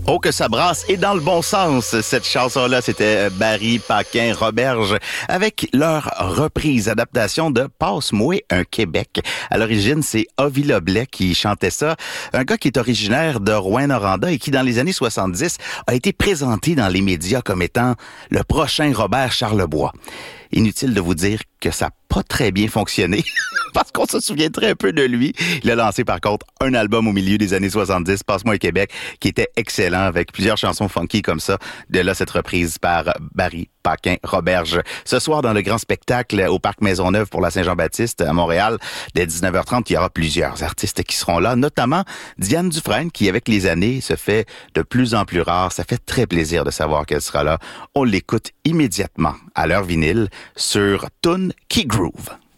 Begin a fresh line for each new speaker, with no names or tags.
Oh, que ça brasse et dans le bon sens. Cette chanson-là, c'était Barry Paquin Roberge avec leur reprise adaptation de Passe-moi un Québec. À l'origine, c'est Ovi Loblet qui chantait ça. Un gars qui est originaire de Rouyn-Noranda et qui, dans les années 70, a été présenté dans les médias comme étant le prochain Robert Charlebois. Inutile de vous dire que ça n'a pas très bien fonctionné parce qu'on se souvient très peu de lui. Il a lancé par contre un album au milieu des années 70, Passe-moi au Québec, qui était excellent avec plusieurs chansons funky comme ça. De là, cette reprise par Barry Paquin Roberge. Ce soir, dans le grand spectacle au Parc Maisonneuve pour la Saint-Jean-Baptiste à Montréal, dès 19h30, il y aura plusieurs artistes qui seront là, notamment Diane Dufresne, qui avec les années se fait de plus en plus rare. Ça fait très plaisir de savoir qu'elle sera là. On l'écoute immédiatement à l'heure vinyle sur Toon Key Groove.